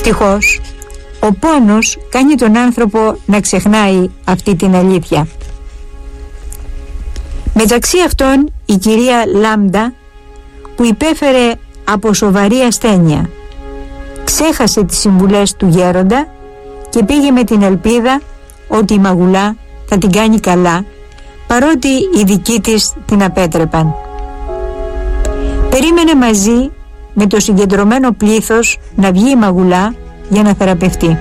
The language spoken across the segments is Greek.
Ευτυχώς, ο πόνος κάνει τον άνθρωπο να ξεχνάει αυτή την αλήθεια. Μεταξύ αυτών η κυρία Λάμντα, που υπέφερε από σοβαρή ασθένεια, ξέχασε τις συμβουλές του γέροντα και πήγε με την ελπίδα ότι η μαγουλά θα την κάνει καλά, παρότι οι δικοί της την απέτρεπαν. Περίμενε μαζί με το συγκεντρωμένο πλήθος να βγει η μαγουλά για να θεραπευτεί.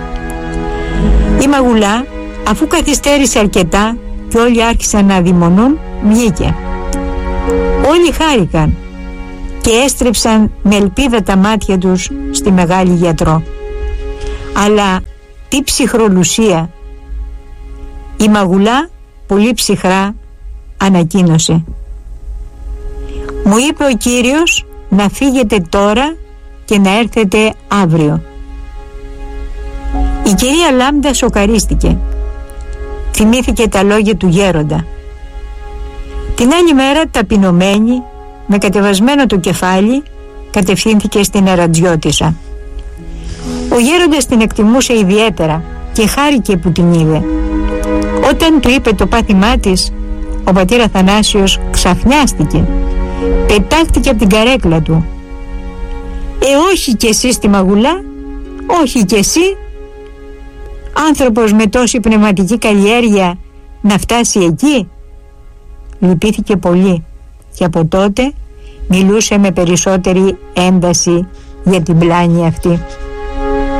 Η μαγουλά, αφού καθυστέρησε αρκετά και όλοι άρχισαν να αδειμονούν, βγήκε. Όλοι χάρηκαν και έστρεψαν με ελπίδα τα μάτια τους στη μεγάλη γιατρό. Αλλά τι ψυχρολουσία! Η μαγουλά πολύ ψυχρά ανακοίνωσε: «Μου είπε ο Κύριος να φύγετε τώρα και να έρθετε αύριο». Η κυρία Λάμντα σοκαρίστηκε. Θυμήθηκε τα λόγια του γέροντα. Την άλλη μέρα, ταπεινωμένη, με κατεβασμένο το κεφάλι, κατευθύνθηκε στην ερατζιώτισσα. Ο γέροντας την εκτιμούσε ιδιαίτερα και χάρηκε που την είδε. Όταν του είπε το πάθημά της, ο πατήρ Αθανάσιος ξαφνιάστηκε, πετάχτηκε από την καρέκλα του. Όχι κι εσύ στη μαγουλά, όχι κι εσύ, άνθρωπος με τόση πνευματική καλλιέργεια να φτάσει εκεί. Λυπήθηκε πολύ και από τότε μιλούσε με περισσότερη ένταση για την πλάνη αυτή.